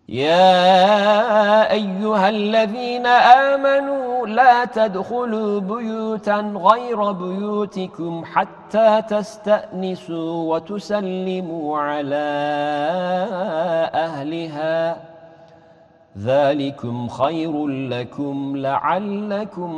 يا أيها الذين آمنوا لا تدخلوا بيوتا غير بيوتكم حتى تستأنسوا وتسلموا على أهلها ذلكم خير لكم لعلكم